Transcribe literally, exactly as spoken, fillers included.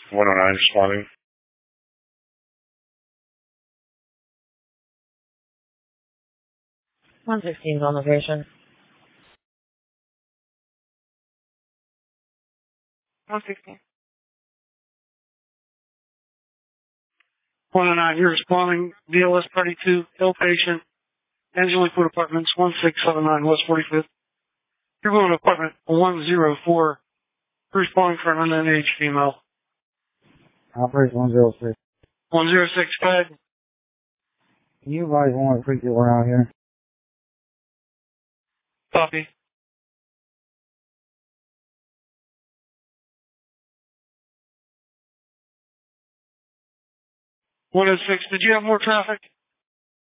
one oh nine responding. one sixteen on location. one sixteen. one oh nine, you're responding. B L S Party two, ill patient, Angela Lakewood Apartments, one six seven nine West forty-fifth. You're going to apartment one oh four, responding for an unknown age female. Operation one oh six. one oh six, tag. Can you advise one freak that we're out here? Copy. one oh six, did you have more traffic?